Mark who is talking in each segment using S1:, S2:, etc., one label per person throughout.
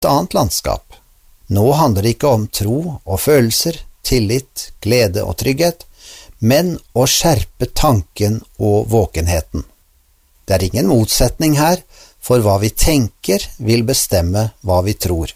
S1: helt annet landskap. Nå handler det ikke om tro og følelser, tillit, glede og trygghet, men å skjerpe tanken og våkenheten. Det er ingen motsetning her, for hva vi tenker vil bestemme hva vi tror.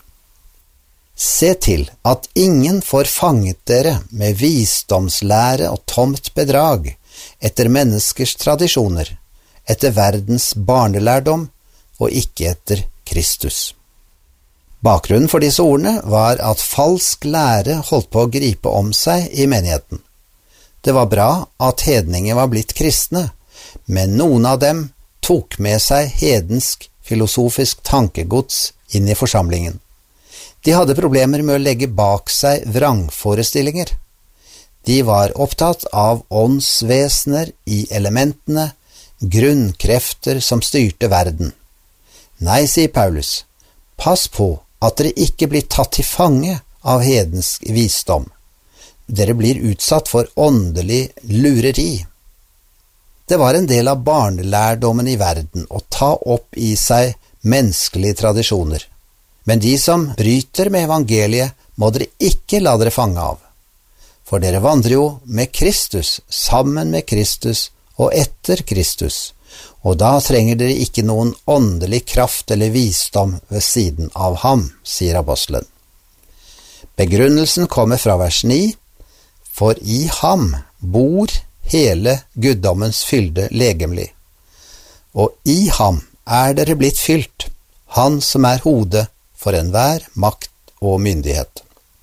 S1: Se til at ingen får fanget dere med visdomslære og tomt bedrag, etter menneskers tradisjoner, etter verdens barnelærdom og ikke etter Kristus. Bakgrunnen for disse ordene var at falsk lære holdt på å gripe om seg i menigheten. Det var bra at hedninger var blitt kristne, men noen av dem tok med seg hedensk filosofisk tankegods inn i forsamlingen. De hadde problemer med å legge bak seg vrangforestillinger. De var opptatt av åndsvesener i elementene, grunnkrefter som styrte verden. Nei, sier Paulus, pass på at dere ikke blir tatt til fange av hedensk visdom. Dere blir utsatt for åndelig lureri. Det var en del av barnelærdommen i verden å ta opp i seg menneskelige tradisjoner. Men de som bryter med evangeliet, må dere ikke la dere fange av. For dere vandrer jo med Kristus, sammen med Kristus og etter Kristus, og da trenger dere ikke noen åndelig kraft eller visdom ved siden av ham, sier apostelen. Begrunnelsen kommer fra vers 9, for i ham bor hele guddommens fylde legemlig, og i ham er dere blitt fylt, han som er hodet for enhver makt og myndighet.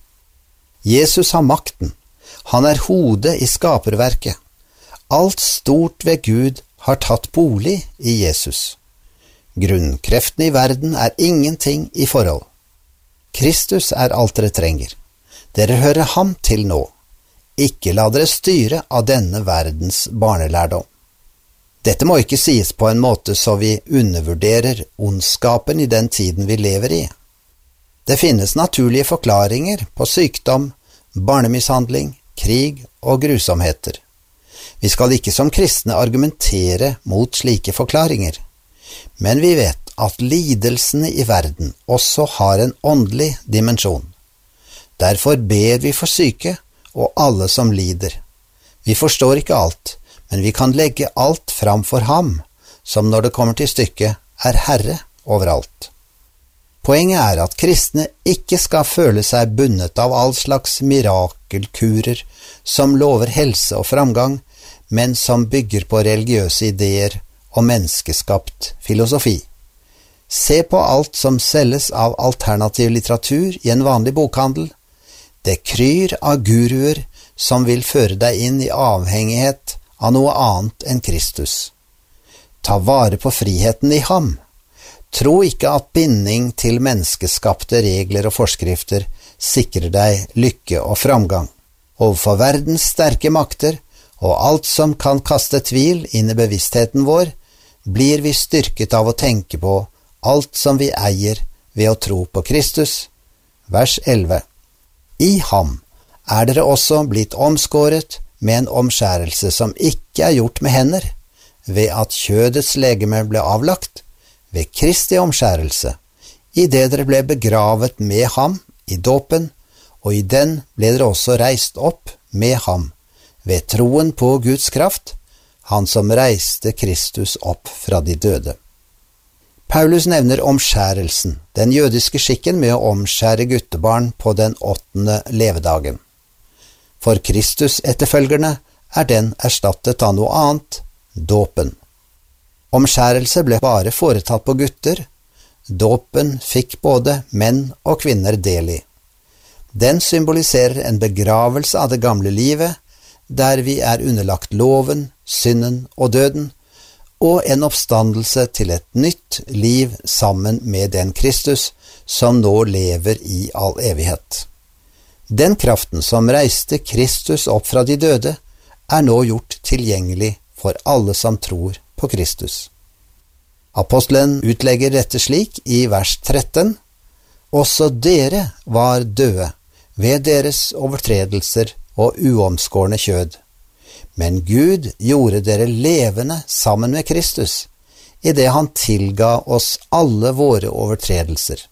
S1: Jesus har makten, han er hodet i skaperverket. Alt stort ved Gud har tatt bolig i Jesus. Grunnkreftene i verden er ingenting i forhold. Kristus er alt dere trenger. Dere hører ham til nå. Ikke la dere styre av denne verdens barnelærdom. Dette må ikke sies på en måte så vi undervurderer ondskapen i den tiden vi lever i. Det finnes naturlige forklaringer på sykdom, barnemishandling, krig og grusomheter. Vi skal ikke som kristne argumentere mot slike forklaringer, men vi vet at lidelsene i verden også har en åndelig dimensjon. Derfor ber vi for syke og alle som lider. Vi forstår ikke alt, men vi kan legge alt fram for ham, som når det kommer til stykket er herre overalt. Poenget er at kristne ikke skal føle seg bundet av all slags mirakelkurer som lover helse og framgang, men som bygger på religiøse ideer og menneskeskapt filosofi. Se på alt som selges av alternativ litteratur i en vanlig bokhandel. Det kryr av guruer som vil føre deg inn i avhengighet av noe annet enn Kristus. Ta vare på friheten i ham. Tro ikke at binding til menneskeskapte regler og forskrifter sikrer deg lykke og framgang. Overfor verdens sterke makter og alt som kan kaste tvil inn i bevisstheten vår, blir vi styrket av å tenke på alt som vi eier ved å tro på Kristus. Vers 11. I ham er dere også blitt omskåret med en omskjærelse som ikke er gjort med hender, ved at kjødets legeme ble avlagt, ved Kristi omskjærelse, i det dere ble begravet med ham i dåpen, og i den ble dere også reist opp med ham, ved troen på Guds kraft, han som reiste Kristus opp fra de døde. Paulus nevner omskjærelsen, den jødiske skikken med å omskjære guttebarn på den 8. levedagen. For Kristus etterfølgerne er den erstattet av noe annet, dåpen. Omskjærelse ble bare foretatt på gutter, dåpen fikk både menn og kvinner del i. Den symboliserer en begravelse av det gamle livet, der vi er underlagt loven, synden og døden, og en oppstandelse til et nytt liv sammen med den Kristus som nå lever i all evighet. Den kraften som reiste Kristus opp fra de døde, er nå gjort tilgjengelig for alle som tror på Kristus. Apostelen utlegger dette slik i vers 13. Også dere var døde ved deres overtredelser og uomskårne kjød. Men Gud gjorde dere levende sammen med Kristus, i det han tilga oss alle våre overtredelser.